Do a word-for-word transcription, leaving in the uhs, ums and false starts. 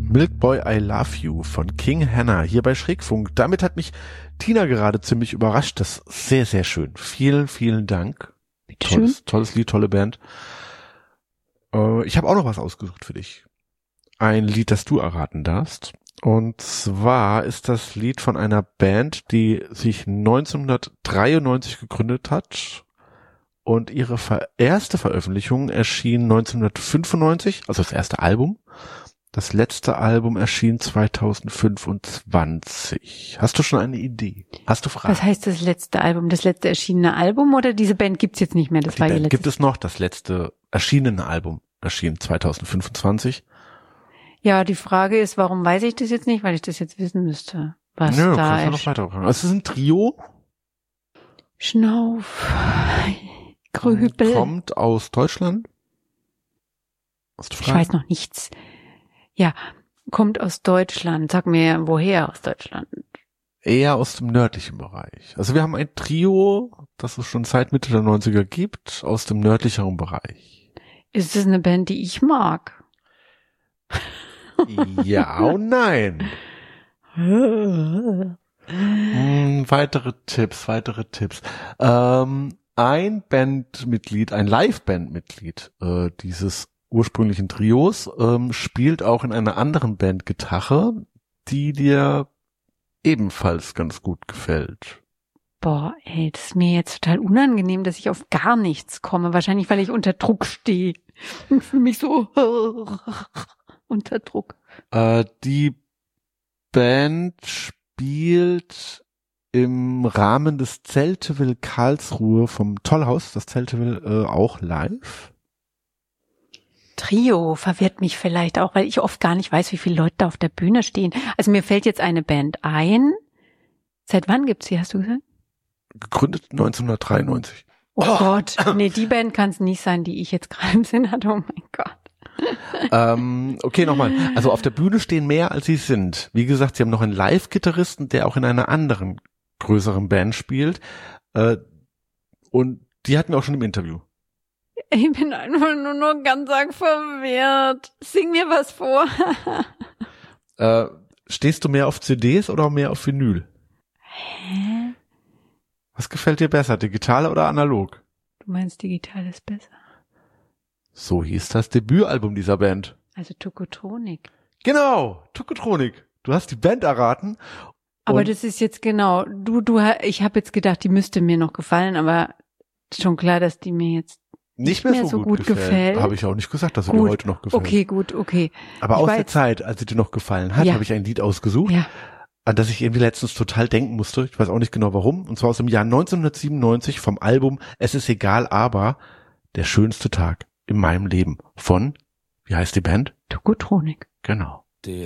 Milk Boy I Love You von King Hannah hier bei Schrägfunk. Damit hat mich Tina gerade ziemlich überrascht. Das ist sehr, sehr schön. Vielen, vielen Dank. Tolles, tolles Lied, tolle Band. Äh, ich habe auch noch was ausgesucht für dich. Ein Lied, das du erraten darfst. Und zwar ist das Lied von einer Band, die sich neunzehnhundertdreiundneunzig gegründet hat. Und ihre ver- erste Veröffentlichung erschien neunzehnhundertfünfundneunzig, also das erste Album. Das letzte Album erschien zweitausendfünfundzwanzig. Hast du schon eine Idee? Hast du Fragen? Was heißt das letzte Album? Das letzte erschienene Album oder diese Band gibt's jetzt nicht mehr? Das Die war Band ihr letztes. gibt es noch. Das letzte erschienene Album erschien zweitausendfünfundzwanzig. Ja, die Frage ist, warum weiß ich das jetzt nicht? Weil ich das jetzt wissen müsste. Was Nö, da kannst du noch weiter fragen. Es ist ein Trio. Schnauf. Grübel. Kommt aus Deutschland. Hast du Ich Fragen? weiß noch nichts. Ja, kommt aus Deutschland. Sag mir, woher aus Deutschland? Eher aus dem nördlichen Bereich. Also wir haben ein Trio, das es schon seit Mitte der neunziger gibt, aus dem nördlicheren Bereich. Ist es eine Band, die ich mag? Ja und nein. Hm, weitere Tipps, weitere Tipps. Ähm, ein Bandmitglied, ein Live-Bandmitglied äh, dieses ursprünglichen Trios ähm, spielt auch in einer anderen Band Gitarre, die dir ebenfalls ganz gut gefällt. Boah, ey, das ist mir jetzt total unangenehm, dass ich auf gar nichts komme. Wahrscheinlich, weil ich unter Druck stehe. Ich fühle mich so unter Druck. Äh, die Band spielt im Rahmen des Zelteville Karlsruhe vom Tollhaus, das Zelteville, äh, auch live. Trio verwirrt mich vielleicht auch, weil ich oft gar nicht weiß, wie viele Leute da auf der Bühne stehen. Also mir fällt jetzt eine Band ein. Seit wann gibt's sie, hast du gesagt? Gegründet neunzehnhundertdreiundneunzig. Oh, oh Gott, nee, die Band kann es nicht sein, die ich jetzt gerade im Sinn hatte. Oh mein Gott. ähm, okay, nochmal. Also auf der Bühne stehen mehr, als sie sind. Wie gesagt, sie haben noch einen Live-Gitarristen, der auch in einer anderen größeren Band spielt. Äh, und die hatten wir auch schon im Interview. Ich bin einfach nur noch ganz arg verwirrt. Sing mir was vor. äh, stehst du mehr auf C Ds oder mehr auf Vinyl? Hä? Was gefällt dir besser, digital oder analog? Du meinst, digital ist besser? So hieß das Debütalbum dieser Band. Also Tokotronik. Genau, Tokotronik. Du hast die Band erraten. Aber das ist jetzt genau, du, du, ich habe jetzt gedacht, die müsste mir noch gefallen, aber schon klar, dass die mir jetzt nicht mehr, mehr so, so gut, gut gefällt. gefällt. Habe ich auch nicht gesagt, dass sie dir heute noch gefällt. Okay, gut, okay. Aber ich aus der Zeit, als sie dir noch gefallen hat, ja. habe ich ein Lied ausgesucht, ja. an das ich irgendwie letztens total denken musste. Ich weiß auch nicht genau warum. Und zwar aus dem Jahr neunzehnhundertsiebenundneunzig vom Album Es ist egal, aber der schönste Tag in meinem Leben von, wie heißt die Band? Tokotronik. Genau.